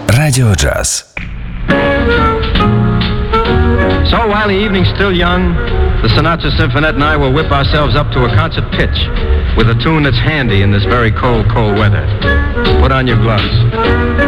Radio Jazz. So while the evening's still young, the Sinatra Symphonette and I will whip ourselves up to a concert pitch with a tune that's handy in this very cold, cold weather. Put on your gloves.